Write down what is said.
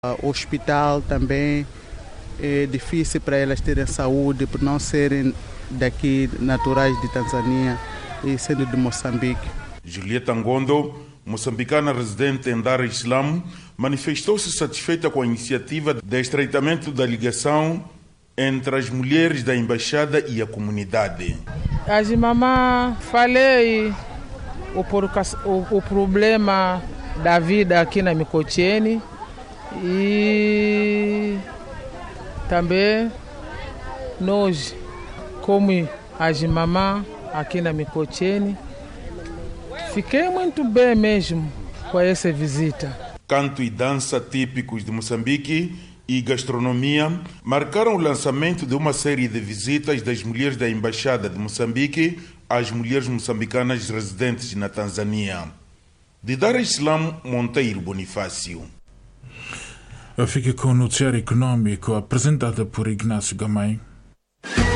O hospital também é difícil para elas terem saúde por não serem daqui, naturais de Tanzânia e sendo de Moçambique. Julieta Ngondo, moçambicana residente em Dar es Salaam, manifestou-se satisfeita com a iniciativa de estreitamento da ligação entre as mulheres da embaixada e a comunidade. A mamãe falei o problema da vida aqui na Mikocheni e também nós, como a mamãe aqui na Mikocheni, fiquei muito bem mesmo com essa visita. Canto e dança típicos de Moçambique e gastronomia marcaram o lançamento de uma série de visitas das mulheres da Embaixada de Moçambique às mulheres moçambicanas residentes na Tanzânia. De Dar es Salaam, Monteiro Bonifácio. Fica com o noticiário econômico apresentado por Ignácio Gamay.